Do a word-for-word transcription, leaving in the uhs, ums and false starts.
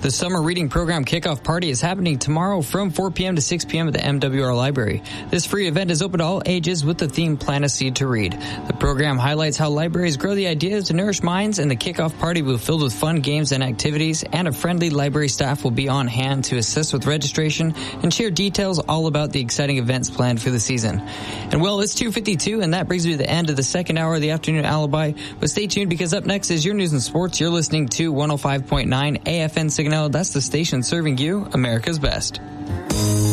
The Summer Reading Program Kickoff Party is happening tomorrow from four p.m. to six p.m. at the M W R Library. This free event is open to all ages with the theme Plant a Seed to Read. The program highlights how libraries grow the ideas to nourish minds, and the kickoff party will be filled with fun games and activities, and a friendly library staff will be on hand to assist with registration and share details all about the exciting events planned for the season. And well, it's two fifty-two, and that brings me to the end of the second hour of the Afternoon Alibi. But stay tuned, because up next is your news and sports. You're listening to one oh five point nine A F N Signal. That's the station serving you America's best.